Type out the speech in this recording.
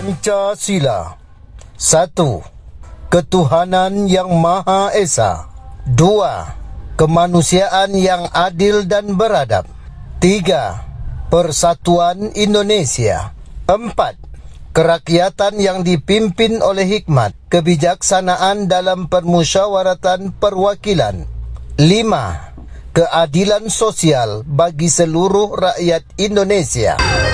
Pancasila. 1. Ketuhanan yang Maha Esa. 2. Kemanusiaan yang adil dan beradab. 3. Persatuan Indonesia. 4. Kerakyatan yang dipimpin oleh hikmat, kebijaksanaan dalam permusyawaratan perwakilan. 5. Keadilan sosial bagi seluruh rakyat Indonesia.